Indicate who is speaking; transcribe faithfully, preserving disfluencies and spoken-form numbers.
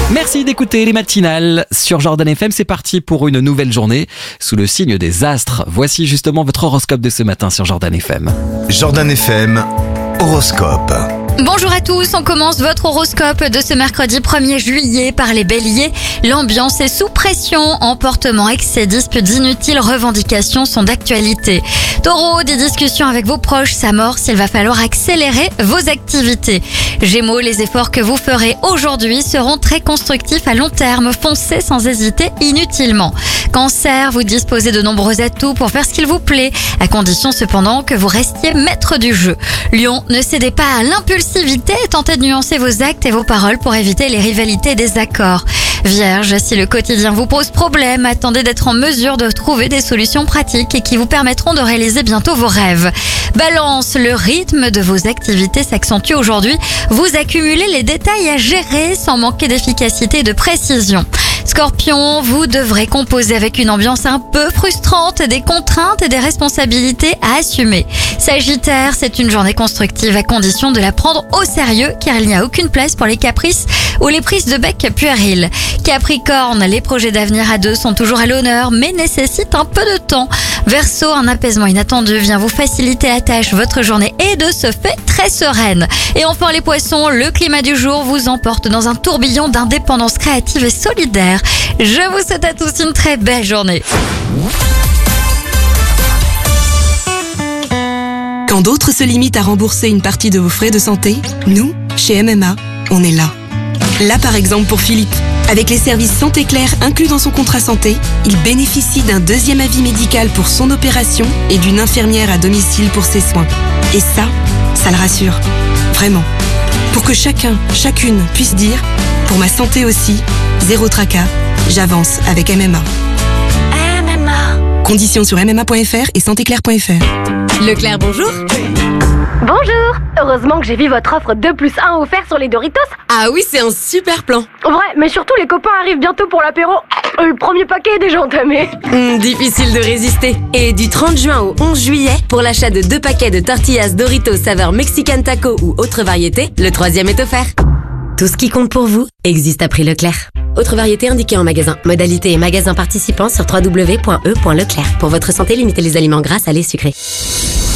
Speaker 1: Merci d'écouter les matinales sur Jordan F M. C'est parti pour une nouvelle journée sous le signe des astres. Voici justement votre horoscope de ce matin sur Jordan F M.
Speaker 2: Jordan F M, horoscope.
Speaker 3: Bonjour à tous, on commence votre horoscope de ce mercredi premier juillet par les béliers. L'ambiance est sous pression, emportements, excès, disputes inutiles, revendications sont d'actualité. Taureau, des discussions avec vos proches s'amorcent, il va falloir accélérer vos activités. Gémeaux, les efforts que vous ferez aujourd'hui seront très constructifs à long terme, foncez sans hésiter inutilement. Cancer, vous disposez de nombreux atouts pour faire ce qu'il vous plaît, à condition cependant que vous restiez maître du jeu. Lion, ne cédez pas à l'impulsivité, tentez de nuancer vos actes et vos paroles pour éviter les rivalités et désaccords. Vierge, si le quotidien vous pose problème, attendez d'être en mesure de trouver des solutions pratiques et qui vous permettront de réaliser bientôt vos rêves. Balance, le rythme de vos activités s'accentue aujourd'hui. Vous accumulez les détails à gérer sans manquer d'efficacité et de précision. Scorpion, vous devrez composer avec une ambiance un peu frustrante, des contraintes et des responsabilités à assumer. Sagittaire, c'est une journée constructive à condition de la prendre au sérieux car il n'y a aucune place pour les caprices ou les prises de bec puériles. Capricorne, les projets d'avenir à deux sont toujours à l'honneur mais nécessitent un peu de temps. Verseau, un apaisement inattendu vient vous faciliter la tâche, votre journée est de ce fait très sereine. Et enfin les poissons, le climat du jour vous emporte dans un tourbillon d'indépendance créative et solidaire. Je vous souhaite à tous une très belle journée.
Speaker 4: Quand d'autres se limitent à rembourser une partie de vos frais de santé, nous, chez M M A, on est là. Là par exemple pour Philippe. Avec les services Santé Claire inclus dans son contrat santé, il bénéficie d'un deuxième avis médical pour son opération et d'une infirmière à domicile pour ses soins. Et ça, ça le rassure. Vraiment. Pour que chacun, chacune puisse dire « Pour ma santé aussi, zéro tracas, j'avance avec M M A ». M M A. Conditions sur m m a point f r et santé claire point f r.
Speaker 5: Leclerc, bonjour.
Speaker 6: Bonjour. Heureusement que j'ai vu votre offre deux plus un offert sur les Doritos.
Speaker 5: Ah oui, c'est un super plan.
Speaker 6: Vrai, mais surtout les copains arrivent bientôt pour l'apéro. Le premier paquet est déjà entamé.
Speaker 5: Mmh, difficile de résister. Et du trente juin au onze juillet, pour l'achat de deux paquets de tortillas Doritos saveur Mexican Taco ou autre variété, le troisième est offert. Tout ce qui compte pour vous existe à prix Leclerc. Autre variété indiquée en magasin. Modalité et magasin participants sur w w w point e point leclerc. Pour votre santé, limitez les aliments gras, salés, sucrés.